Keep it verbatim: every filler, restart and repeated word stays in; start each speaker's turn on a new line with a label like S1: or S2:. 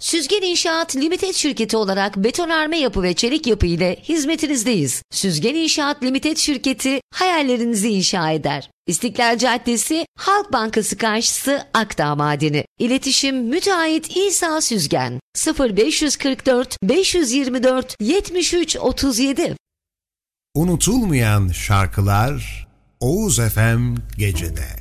S1: Süzgen İnşaat Limited Şirketi olarak betonarme yapı ve çelik yapı ile hizmetinizdeyiz. Süzgen İnşaat Limited Şirketi hayallerinizi inşa eder. İstiklal Caddesi, Halk Bankası karşısı, Akdağ Madeni. İletişim müteahhit İsa Süzgen. sıfır beş kırk dört beş yirmi dört yetmiş üç otuz yedi.
S2: Unutulmayan şarkılar Oğuz F M Gece'de.